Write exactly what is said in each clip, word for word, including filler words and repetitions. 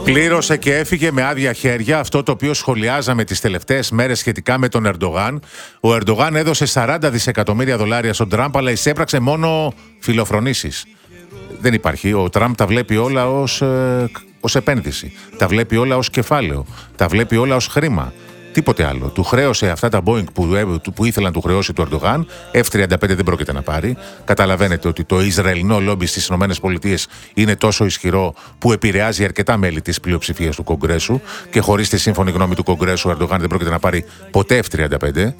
Πλήρωσε και έφυγε με άδεια χέρια αυτό το οποίο σχολιάζαμε τις τελευταίες μέρες σχετικά με τον Ερντογάν. Ο Ερντογάν έδωσε σαράντα δισεκατομμύρια δολάρια στον Τραμπ, αλλά εισέπραξε μόνο φιλοφρονήσεις. Δεν υπάρχει. Ο Τραμπ τα βλέπει όλα ως, ε, ως επένδυση. Τα βλέπει όλα ως κεφάλαιο. Τα βλέπει όλα ως χρήμα. Τίποτε άλλο. Του χρέωσε αυτά τα Boeing που, που ήθελαν να του χρεώσει του Ερντογάν. εφ τριάντα πέντε δεν πρόκειται να πάρει. Καταλαβαίνετε ότι το Ισραηλινό λόμπι στις ΗΠΑ είναι τόσο ισχυρό που επηρεάζει αρκετά μέλη της πλειοψηφίας του Κογκρέσου και χωρίς τη σύμφωνη γνώμη του Κογκρέσου ο Ερντογάν δεν πρόκειται να πάρει ποτέ εφ τριάντα πέντε.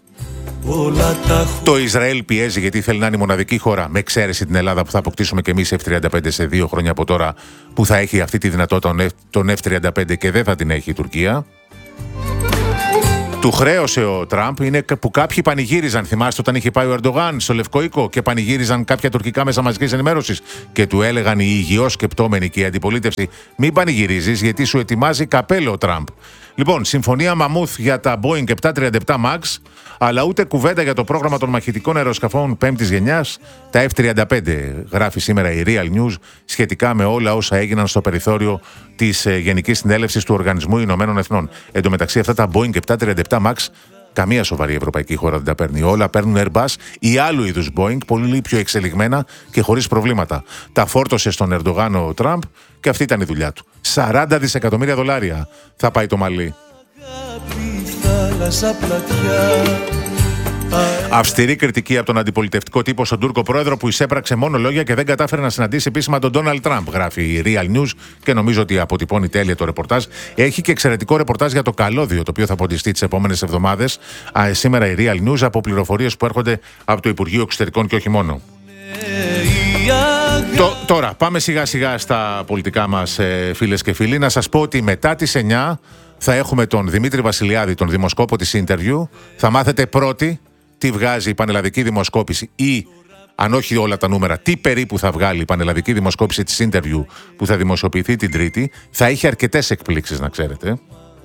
Το Ισραήλ πιέζει γιατί θέλει να είναι η μοναδική χώρα, με εξαίρεση την Ελλάδα, που θα αποκτήσουμε και εμείς εφ τριάντα πέντε σε δύο χρόνια από τώρα, που θα έχει αυτή τη δυνατότητα τον εφ τριάντα πέντε και δεν θα την έχει η Τουρκία. Του χρέωσε ο Τραμπ, είναι που κάποιοι πανηγύριζαν, θυμάστε όταν είχε πάει ο Ερντογάν στο Λευκό Οίκο και πανηγύριζαν κάποια τουρκικά μέσα μαζικής ενημέρωσης και του έλεγαν οι υγιώς σκεπτόμενοι και η αντιπολίτευση, μην πανηγυρίζεις γιατί σου ετοιμάζει καπέλο ο Τραμπ. Λοιπόν, συμφωνία μαμούθ για τα Boeing επτακόσια τριάντα επτά Max, αλλά ούτε κουβέντα για το πρόγραμμα των μαχητικών αεροσκαφών πέμπτης γενιάς, τα εφ τριάντα πέντε, γράφει σήμερα η Real News, σχετικά με όλα όσα έγιναν στο περιθώριο της ε, Γενικής Συνέλευσης του Οργανισμού Ηνωμένων Εθνών. Εν τω μεταξύ, αυτά τα Boeing επτακόσια τριάντα επτά Max, καμία σοβαρή ευρωπαϊκή χώρα δεν τα παίρνει. Όλα παίρνουν Airbus ή άλλου είδους Boeing, πολύ πιο εξελιγμένα και χωρίς προβλήματα. Τα φόρτωσε στον Ερντογάν ο Τραμπ και αυτή ήταν η δουλειά του. σαράντα δισεκατομμύρια δολάρια θα πάει το μαλλί. Αυστηρή κριτική από τον αντιπολιτευτικό τύπο στον Τούρκο πρόεδρο που εισέπραξε μόνο λόγια και δεν κατάφερε να συναντήσει επίσημα τον Ντόναλντ Τραμπ, γράφει η Real News και νομίζω ότι αποτυπώνει τέλεια το ρεπορτάζ. Έχει και εξαιρετικό ρεπορτάζ για το καλώδιο, το οποίο θα ποντιστεί τις επόμενες εβδομάδες. Α, σήμερα η Real News από πληροφορίες που έρχονται από το Υπουργείο Εξωτερικών και όχι μόνο. Το, τώρα, πάμε σιγά σιγά στα πολιτικά μας, ε, φίλες και φίλοι. Να σας πω ότι μετά τις εννιά θα έχουμε τον Δημήτρη Βασιλιάδη, τον δημοσκόπο της Interview. Θα μάθετε πρώτοι τι βγάζει η πανελλαδική δημοσκόπηση ή, αν όχι όλα τα νούμερα, τι περίπου θα βγάλει η πανελλαδική δημοσκόπηση της Interview που θα δημοσιοποιηθεί την Τρίτη. Θα έχει αρκετές εκπλήξεις, να ξέρετε.